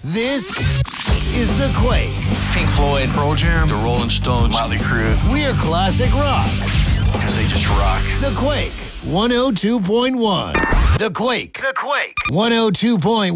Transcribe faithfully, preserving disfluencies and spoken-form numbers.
This is The Quake. Pink Floyd, Pearl Jam, The Rolling Stones, Motley Crue. We're classic rock. Because they just rock. The Quake, one oh two point one. The Quake. The Quake. one oh two point one.